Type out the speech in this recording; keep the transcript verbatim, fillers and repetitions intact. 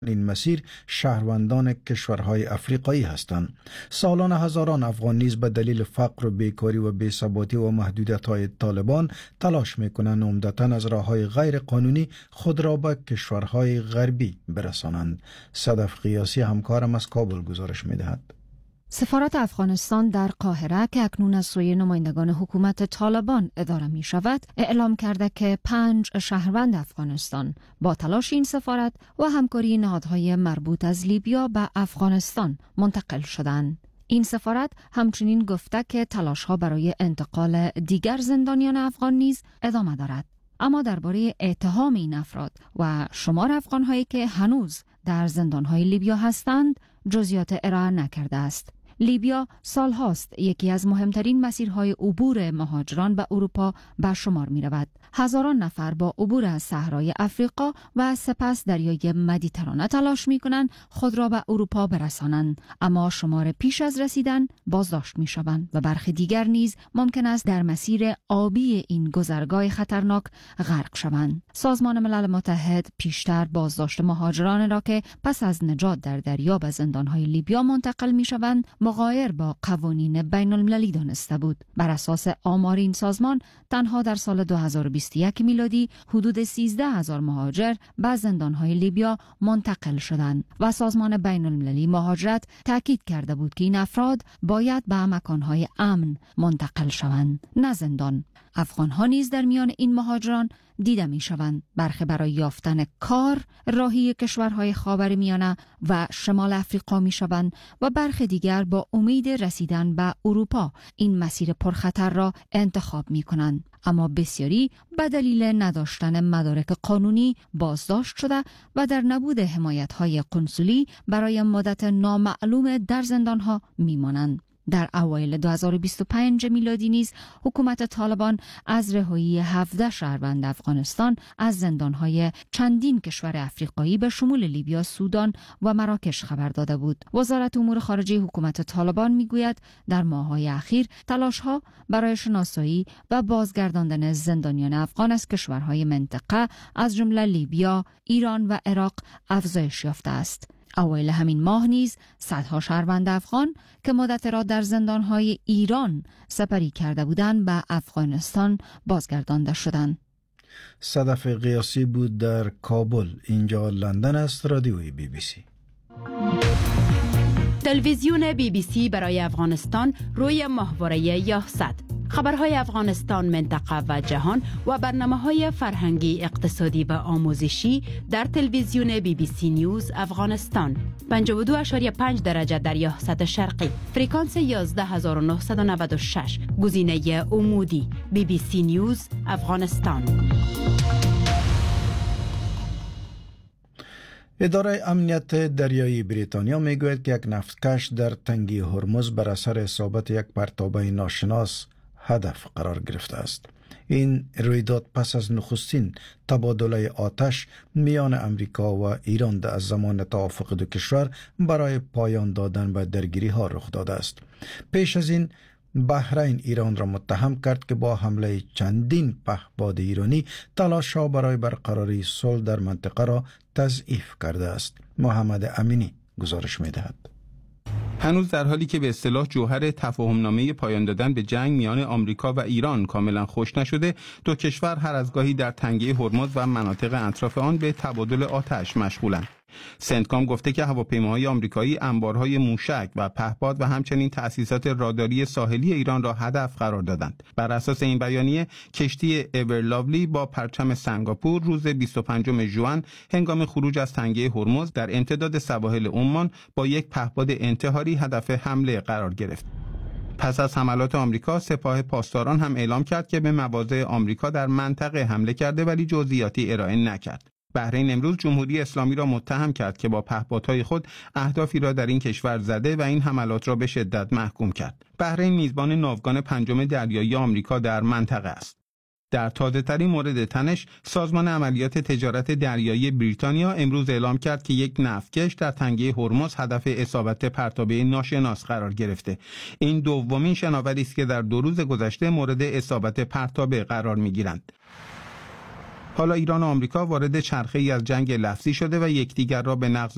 این مسیر شهروندان کشورهای افریقایی هستند. سالانه هزاران افغان نیز به دلیل فقر و بیکاری و بی‌ثباتی و محدودیت‌های طالبان تلاش می‌کنند عمدتاً از راه‌های غیر قانونی خود را به کشورهای غربی برسانند. صدف قیاسی همکارم از کابل گزارش می‌دهد. سفارت افغانستان در قاهره که اکنون از سوی نمایندگان حکومت طالبان اداره می شود، اعلام کرده که پنج شهروند افغانستان با تلاش این سفارت و همکاری نهادهای مربوط از لیبیا به افغانستان منتقل شدند. این سفارت همچنین گفته که تلاش‌ها برای انتقال دیگر زندانیان افغان نیز ادامه دارد. اما درباره اتهام این افراد و شمار افغان‌هایی که هنوز در زندان‌های لیبیا هستند، جزئیات ارائه نکرده است. لیبیا سالهاست یکی از مهمترین مسیرهای عبور مهاجران به اروپا به شمار می رود. هزاران نفر با عبور از صحرای افریقا و سپس دریای مدیترانه تلاش می کنند خود را به اروپا برسانند، اما شمار پیش از رسیدن بازداشت می شوند و برخی دیگر نیز ممکن است در مسیر آبی این گذرگاه خطرناک غرق شوند. سازمان ملل متحد پیشتر بازداشت مهاجران را که پس از نجات در دریا به زندانهای لیبیا منتقل می شوند مغایر با قوانین بین المللی دانسته بود. بر اساس آمار این سازمان تنها در سال دو هزار و بیست و یک میلادی حدود سیزده هزار مهاجر به زندانهای لیبیا منتقل شدند و سازمان بین المللی مهاجرت تاکید کرده بود که این افراد باید به مکانهای امن منتقل شوند، نه زندان. افغان‌ها نیز در میان این مهاجران دیده می شوند. برخی برای یافتن کار راهی کشورهای خاورمیانه و شمال افریقا می شوند و برخی دیگر با امید رسیدن به اروپا این مسیر پرخطر را انتخاب می کنند. اما بسیاری به دلیل نداشتن مدارک قانونی بازداشت شده و در نبود حمایت‌های قنسولی برای مدت نامعلوم در زندانها می مانند. در اوایل دو هزار و بیست و پنج میلادی نیز حکومت طالبان از رهایی هفده شهروند افغانستان از زندانهای چندین کشور افریقایی به شمول لیبیا، سودان و مراکش خبر داده بود. وزارت امور خارجه حکومت طالبان میگوید در ماه‌های اخیر تلاش‌ها برای شناسایی و بازگرداندن زندانیان افغان از کشورهای منطقه از جمله لیبیا، ایران و عراق افزایش یافته است. اوایل همین ماه نیز صدها شهروند افغان که مدت را در زندانهای ایران سپری کرده بودند به افغانستان بازگردانده شدند. صدف قیاسی بود در کابل. اینجا لندن است. رادیوی بی بی سی. تلویزیون بی بی سی برای افغانستان روی ماهواره یاهصد. خبرهای افغانستان، منطقه و جهان و برنامه‌های فرهنگی، اقتصادی و آموزشی در تلویزیون بی بی سی نیوز افغانستان. پنجاه و دو ممیز پنج درجه در یاهصد شرقی، فرکانس یازده هزار و نهصد و نود و شش، گزینه عمودی. بی بی سی نیوز افغانستان. اداره امنیت دریایی بریتانیا میگوید که یک نفتکش در تنگه هرمز بر اثر اصابت یک پرتابه ناشناس هدف قرار گرفته است. این رویداد پس از نخستین تبادله آتش میان امریکا و ایران از زمان توافق دو کشور برای پایان دادن به درگیری ها رخ داده است. پیش از این بحرین ایران را متهم کرد که با حمله چندین پهپاد ایرانی تلاش ها برای برقراری صلح در منطقه را تضعیف کرده است. محمد امینی گزارش می‌دهد. هنوز در حالی که به اصطلاح جوهر تفاهم‌نامه پایان دادن به جنگ میان آمریکا و ایران کاملا خوش نشده، دو کشور هر از گاهی در تنگه هرمز و مناطق اطراف آن به تبادل آتش مشغولند. سنتکام گفته که هواپیماهای آمریکایی انبارهای موشک و پهپاد و همچنین تأسیسات راداری ساحلی ایران را هدف قرار دادند. بر اساس این بیانیه، کشتی اورلاولی با پرچم سنگاپور روز بیست و پنجم ژوئن هنگام خروج از تنگه هرمز در امتداد سواحل عمان با یک پهپاد انتحاری هدف حمله قرار گرفت. پس از حملات آمریکا، سپاه پاسداران هم اعلام کرد که به مواضع آمریکا در منطقه حمله کرده ولی جزئیاتی ارائه نکرد. بحرین امروز جمهوری اسلامی را متهم کرد که با پهپادهای خود اهدافی را در این کشور زده و این حملات را به شدت محکوم کرد. بحرین میزبان ناوگان پنجم دریایی آمریکا در منطقه است. در تازه‌ترین مورد تنش، سازمان عملیات تجارت دریایی بریتانیا امروز اعلام کرد که یک نفتکش در تنگه هرمز هدف اصابت پرتابه ناشناس قرار گرفته. این دومین شناوری است که در دو روز گذشته مورد اصابت پرتابه قرار می‌گیرند. حالا ایران و آمریکا وارد چرخه‌ای از جنگ لفظی شده و یکدیگر را به نقض